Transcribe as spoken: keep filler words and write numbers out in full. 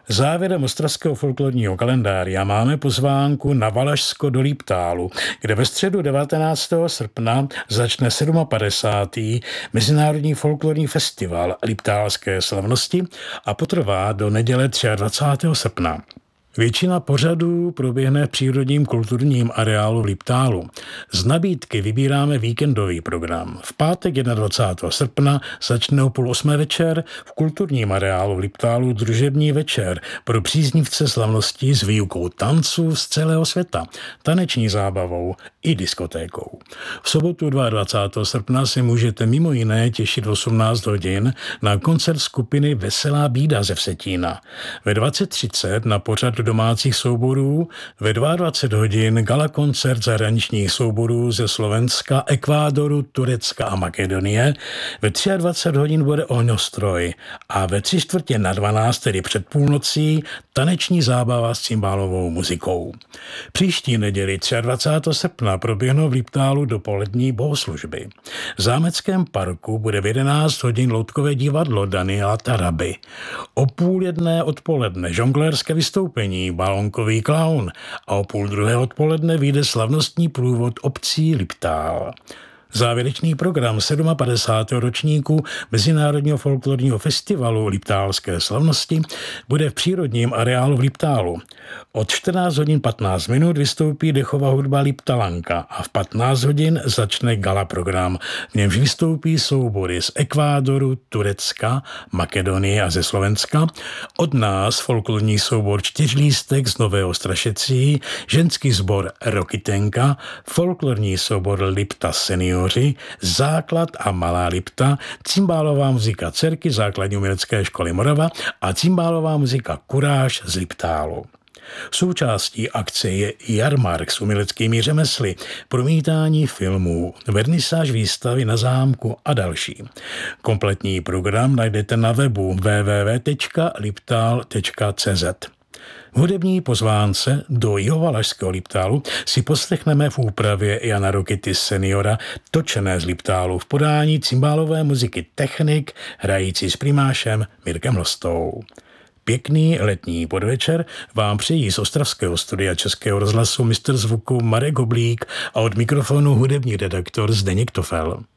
Závěrem ostravského folklorního kalendária máme pozvánku na Valašsko do Líptálu, kde ve středu devatenáctého srpna začne padesátý sedmý Mezinárodní folklorní festival Líptálské slavnosti a potrvá do neděle dvacátého třetího srpna. Většina pořadů proběhne v přírodním kulturním areálu v Líptálu. Z nabídky vybíráme víkendový program. V pátek dvacátého prvního srpna začne o půl osmé večer v kulturním areálu v Líptálu družební večer pro příznivce slavností s výukou tanců z celého světa, taneční zábavou i diskotékou. V sobotu dvacátého druhého srpna se můžete mimo jiné těšit v osmnáct hodin na koncert skupiny Veselá bída ze Vsetína. Ve dvacet třicet na pořad domácích souborů, ve dvacet dva hodin gala koncert zahraničních souborů ze Slovenska, Ekvádoru, Turecka a Makedonie, ve dvacet tři hodin bude ohňostroj a ve tři čtvrtě na dvanáct, tedy před půlnocí, taneční zábava s cymbálovou muzikou. Příští neděli dvacátého třetího srpna proběhnou v Líptálu dopolední bohoslužby. V Zámeckém parku bude v jedenáct hodin loutkové divadlo Daniela Taraby. O půl jedné odpoledne žonglérské vystoupení Balonkový klaun a o půl druhé odpoledne vyjde slavnostní průvod obcí Líptál. Závěrečný program padesátého sedmého ročníku Mezinárodního folklorního festivalu Líptálské slavnosti bude v přírodním areálu v Líptálu. Od čtrnáct hodin patnáct minut vystoupí dechová hudba Líptalanka a v patnáct hodin začne gala program. V němž vystoupí soubory z Ekvádoru, Turecka, Makedonie a ze Slovenska. Od nás folklorní soubor Čtyřlístek z Nového Strašecí, ženský sbor Rokitenka, folklorní soubor Lipta Senior, Základ a Malá Lipta, cymbálová muzika Dcerky základní umělecké školy Morava a cymbálová muzika Kuráž z Líptálu. Součástí akce je jarmark s uměleckými řemesly, promítání filmů, vernisáž výstavy na zámku a další. Kompletní program najdete na webu w w w tečka liptal tečka c z. V hudební pozvánce do jihovalašského Líptálu si poslechneme v úpravě Jana Rokity seniora točené z Líptálu v podání cymbálové muziky Technik, hrající s primášem Mirkem Lostou. Pěkný letní podvečer vám přejí z ostravského studia Českého rozhlasu mistr zvuku Marek Hoblík a od mikrofonu hudební redaktor Zdeněk Tofel.